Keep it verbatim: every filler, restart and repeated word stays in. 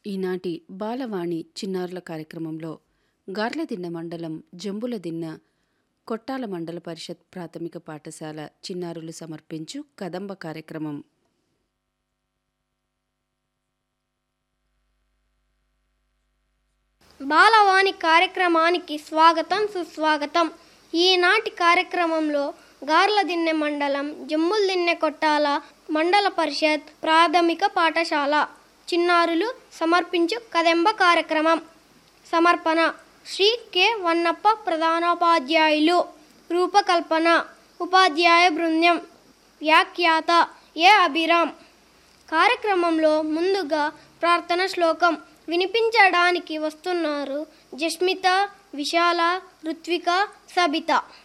ఈనాటి బాలవాణి చిన్నారుల కార్యక్రమంలో గార్లదిన్న మండలం జంబులదిన్న కొట్టాల మండల పరిషత్ ప్రాథమిక పాఠశాల చిన్నారులు సమర్పించు కదంబ కార్యక్రమం. బాలవాణి కార్యక్రమానికి స్వాగతం సుస్వాగతం. ఈనాటి కార్యక్రమంలో గార్లదిన్నె మండలం జంబులదిన్నె కొట్టాల మండల పరిషత్ ప్రాథమిక పాఠశాల చిన్నారులు సమర్పించు కదంబ కార్యక్రమం. సమర్పణ శ్రీ కె వన్నప్ప ప్రధానోపాధ్యాయులు. రూపకల్పన ఉపాధ్యాయ బృందం. వ్యాఖ్యాత ఏ అభిరామ్. కార్యక్రమంలో ముందుగా ప్రార్థన శ్లోకం వినిపించడానికి వస్తున్నారు జస్మిత, విశాల, రుత్విక, సబిత.